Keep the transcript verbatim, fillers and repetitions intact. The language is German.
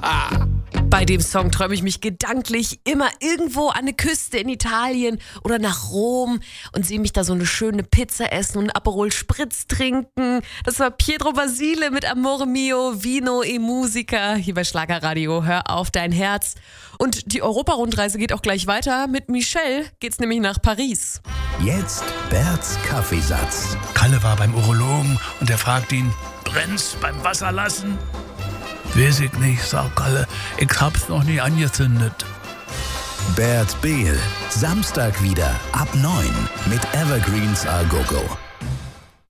Bei dem Song träume ich mich gedanklich immer irgendwo an eine Küste in Italien oder nach Rom und sehe mich da so eine schöne Pizza essen und einen Aperol Spritz trinken. Das war Pietro Basile mit Amore Mio, Vino e Musica hier bei Schlagerradio. Hör auf dein Herz. Und die Europa-Rundreise geht auch gleich weiter. Mit Michelle geht's nämlich nach Paris. Jetzt Berts Kaffeesatz. Kalle war beim Urologen und er fragt ihn, brennt's beim Wasserlassen? Weiß ich nicht, sagt Kalle, ich hab's noch nie angezündet. Bert Behl, Samstag wieder ab neun mit Evergreens A Go Go.